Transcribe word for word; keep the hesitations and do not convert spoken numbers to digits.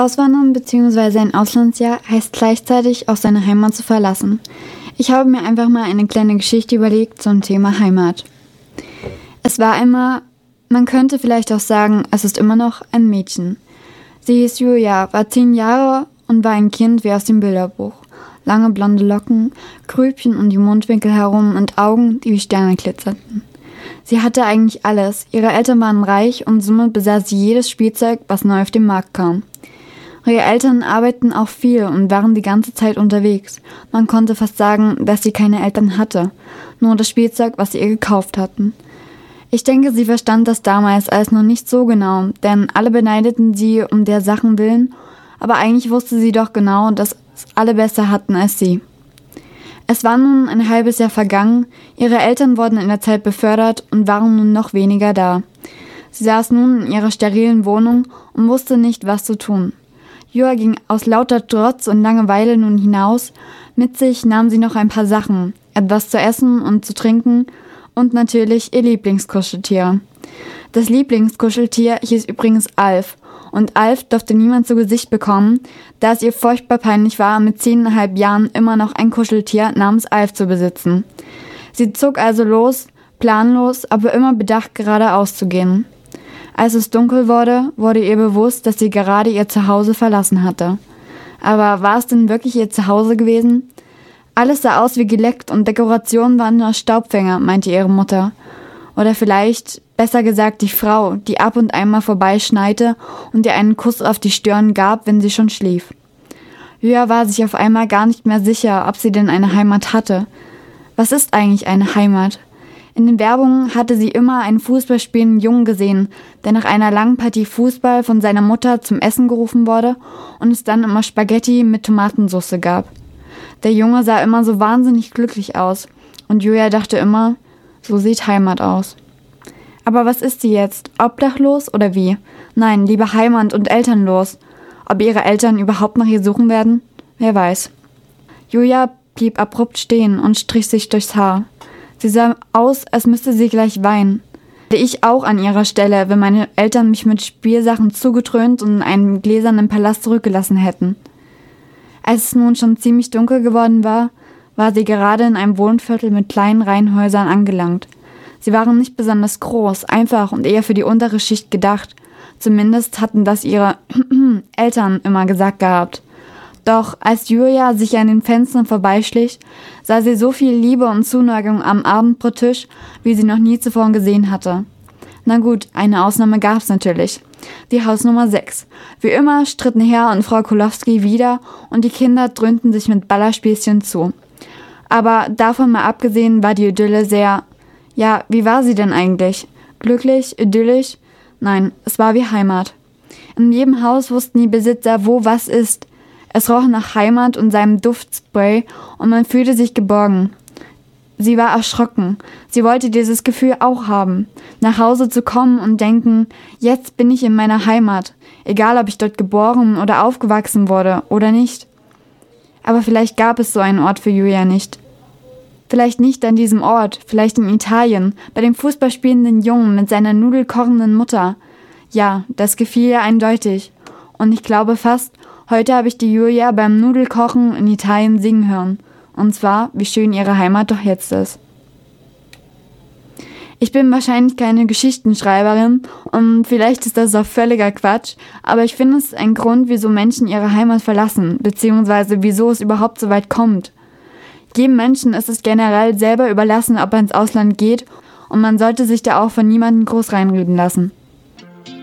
Auswandern bzw. ein Auslandsjahr heißt gleichzeitig auch seine Heimat zu verlassen. Ich habe mir einfach mal eine kleine Geschichte überlegt zum Thema Heimat. Es war einmal, man könnte vielleicht auch sagen, es ist immer noch ein Mädchen. Sie hieß Julia, war zehn Jahre und war ein Kind wie aus dem Bilderbuch. Lange blonde Locken, Grübchen um die Mundwinkel herum und Augen, die wie Sterne glitzerten. Sie hatte eigentlich alles. Ihre Eltern waren reich und somit besaß sie jedes Spielzeug, was neu auf den Markt kam. Ihre Eltern arbeiteten auch viel und waren die ganze Zeit unterwegs. Man konnte fast sagen, dass sie keine Eltern hatte, nur das Spielzeug, was sie ihr gekauft hatten. Ich denke, sie verstand das damals alles noch nicht so genau, denn alle beneideten sie um der Sachen willen, aber eigentlich wusste sie doch genau, dass es alle besser hatten als sie. Es war nun ein halbes Jahr vergangen, ihre Eltern wurden in der Zeit befördert und waren nun noch weniger da. Sie saß nun in ihrer sterilen Wohnung und wusste nicht, was zu tun. Julia ging aus lauter Trotz und Langeweile nun hinaus. Mit sich nahm sie noch ein paar Sachen, etwas zu essen und zu trinken und natürlich ihr Lieblingskuscheltier. Das Lieblingskuscheltier hieß übrigens Alf. Und Alf durfte niemand zu Gesicht bekommen, da es ihr furchtbar peinlich war, mit zehneinhalb Jahren immer noch ein Kuscheltier namens Alf zu besitzen. Sie zog also los, planlos, aber immer bedacht geradeaus zu gehen. Als es dunkel wurde, wurde ihr bewusst, dass sie gerade ihr Zuhause verlassen hatte. Aber war es denn wirklich ihr Zuhause gewesen? Alles sah aus wie geleckt und Dekorationen waren nur Staubfänger, meinte ihre Mutter. Oder vielleicht, besser gesagt, die Frau, die ab und einmal vorbeischneite und ihr einen Kuss auf die Stirn gab, wenn sie schon schlief. Julia war sich auf einmal gar nicht mehr sicher, ob sie denn eine Heimat hatte. Was ist eigentlich eine Heimat? In den Werbungen hatte sie immer einen fußballspielenden Jungen gesehen, der nach einer langen Partie Fußball von seiner Mutter zum Essen gerufen wurde und es dann immer Spaghetti mit Tomatensauce gab. Der Junge sah immer so wahnsinnig glücklich aus und Julia dachte immer, so sieht Heimat aus. Aber was ist sie jetzt? Obdachlos oder wie? Nein, lieber heimat- und elternlos. Ob ihre Eltern überhaupt nach ihr suchen werden? Wer weiß. Julia blieb abrupt stehen und strich sich durchs Haar. Sie sah aus, als müsste sie gleich weinen. Hätte ich auch an ihrer Stelle, wenn meine Eltern mich mit Spielsachen zugetrönt und in einem gläsernen Palast zurückgelassen hätten. Als es nun schon ziemlich dunkel geworden war, war sie gerade in einem Wohnviertel mit kleinen Reihenhäusern angelangt. Sie waren nicht besonders groß, einfach und eher für die untere Schicht gedacht. Zumindest hatten das ihre Eltern immer gesagt gehabt. Doch als Julia sich an den Fenstern vorbeischlich, sah sie so viel Liebe und Zuneigung am Abendbrottisch, wie sie noch nie zuvor gesehen hatte. Na gut, eine Ausnahme gab's natürlich. Die Hausnummer sechs. Wie immer stritten Herr und Frau Kulowski wieder und die Kinder dröhnten sich mit Ballerspielchen zu. Aber davon mal abgesehen war die Idylle sehr... Ja, wie war sie denn eigentlich? Glücklich? Idyllisch? Nein, es war wie Heimat. In jedem Haus wussten die Besitzer, wo was ist. Es roch nach Heimat und seinem Duftspray und man fühlte sich geborgen. Sie war erschrocken. Sie wollte dieses Gefühl auch haben. Nach Hause zu kommen und denken, jetzt bin ich in meiner Heimat. Egal, ob ich dort geboren oder aufgewachsen wurde oder nicht. Aber vielleicht gab es so einen Ort für Julia nicht. Vielleicht nicht an diesem Ort, vielleicht in Italien, bei dem fußballspielenden Jungen mit seiner nudelkochenden Mutter. Ja, das gefiel ihr eindeutig. Und ich glaube fast, heute habe ich die Julia beim Nudelkochen in Italien singen hören. Und zwar, wie schön ihre Heimat doch jetzt ist. Ich bin wahrscheinlich keine Geschichtenschreiberin und vielleicht ist das auch völliger Quatsch, aber ich finde es ein Grund, wieso Menschen ihre Heimat verlassen, beziehungsweise wieso es überhaupt so weit kommt. Jedem Menschen ist es generell selber überlassen, ob er ins Ausland geht und man sollte sich da auch von niemandem groß reinreden lassen.